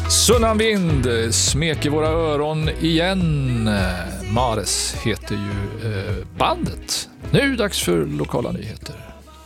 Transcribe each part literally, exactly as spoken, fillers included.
Sunnanvind smeker våra öron igen. Mares heter ju eh, bandet. Nu dags för lokala nyheter.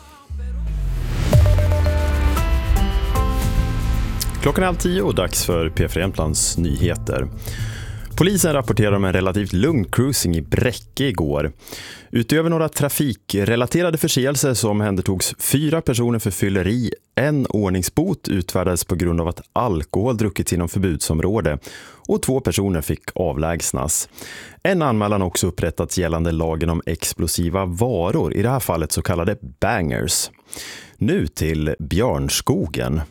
Klockan är halv tio och dags för P fyra Jämtlands nyheter. Polisen rapporterar om en relativt lugn cruising i Bräcke igår. Utöver några trafikrelaterade förseelser så omhändertogs fyra personer för fylleri. En ordningsbot utfärdades på grund av att alkohol druckits inom förbudsområde och två personer fick avlägsnas. En anmälan också upprättats gällande lagen om explosiva varor, i det här fallet så kallade bangers. Nu till Björnskogen.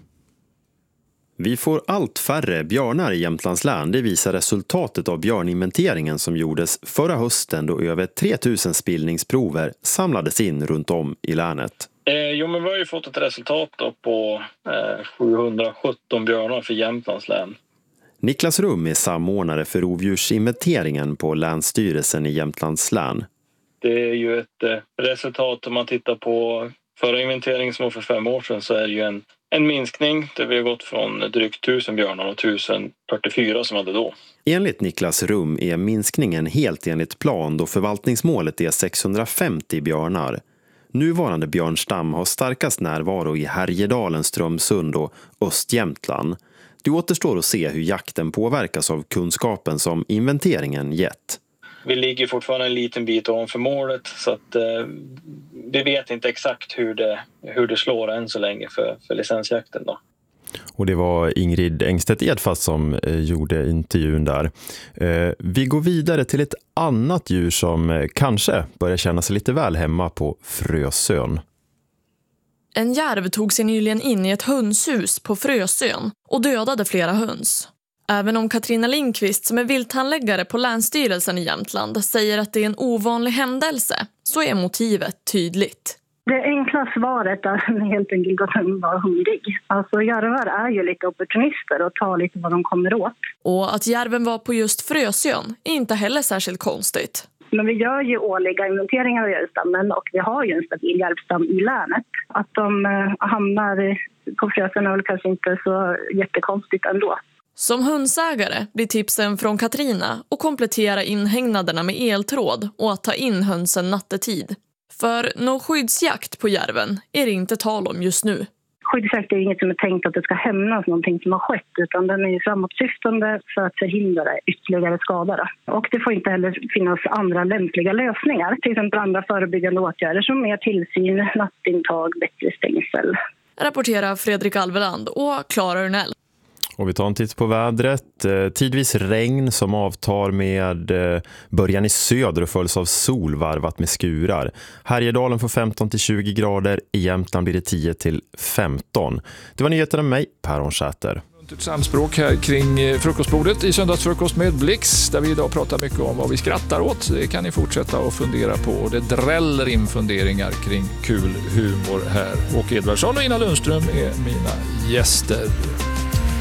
Vi får allt färre björnar i Jämtlands län. Det visar resultatet av björninventeringen som gjordes förra hösten då över tre tusen spillningsprover samlades in runt om i länet. Eh, jo, men vi har ju fått ett resultat då på eh, sjuhundrasjutton björnar för Jämtlands län. Niklas Rum är samordnare för rovdjursinventeringen på Länsstyrelsen i Jämtlands län. Det är ju ett eh, resultat om man tittar på förra inventeringen som var för fem år sedan, så är det ju en En minskning där vi har gått från drygt tusen björnar och tusen fyrtiofyra som hade då. Enligt Niklas Rum är minskningen helt enligt plan då förvaltningsmålet är sexhundrafemtio björnar. Nuvarande björnstam har starkast närvaro i Härjedalen, Strömsund och Östjämtland. Det återstår att se hur jakten påverkas av kunskapen som inventeringen gett. Vi ligger fortfarande en liten bit ovanför målet, så att eh, vi vet inte exakt hur det, hur det slår än så länge för, för licensjakten då. Och det var Ingrid Engstedt Edfast som eh, gjorde intervjun där. Eh, vi går vidare till ett annat djur som eh, kanske börjar känna sig lite väl hemma på Frösön. En järv tog sig nyligen in i ett hönshus på Frösön och dödade flera höns. Även om Katrina Lindqvist, som är vilthandläggare på Länsstyrelsen i Jämtland, säger att det är en ovanlig händelse, så är motivet tydligt. Det enkla svaret är helt enkelt att den var hungrig. Alltså järvar är ju lite opportunister och tar lite vad de kommer åt. Och att järven var på just Frösön är inte heller särskilt konstigt. Men vi gör ju årliga inventeringar av järvstammen och vi har ju en stabil järvstam i länet. Att de hamnar på Frösön är väl kanske inte så jättekonstigt ändå. Som hundsägare blir tipsen från Katrina att komplettera inhägnaderna med eltråd och att ta in hönsen nattetid. För någon skyddsjakt på järven är det inte tal om just nu. Skyddsjakt är inget som är tänkt att det ska hämnas någonting som har skett, utan den är ju framåtsyftande för att förhindra ytterligare skador. Och det får inte heller finnas andra lämpliga lösningar, till exempel andra förebyggande åtgärder som mer tillsyn, nattintag, bättre stängsel. Rapporterar Fredrik Alveland och Klara Urnell. Och vi tar en titt på vädret. Eh, tidvis regn som avtar med eh, början i söder och följs av sol varvat med skurar. Härjedalen får femton till tjugo grader, i Jämtland blir det tio till femton. Det var nyheterna med mig, Per Onsäter. Ett samspråk här kring frukostbordet i söndagsfrukost med Blix, där vi idag pratar mycket om vad vi skrattar åt. Det kan ni fortsätta att fundera på, och det dräller in funderingar kring kul humor här. Åke Edvardsson och Ina Lundström är mina gäster.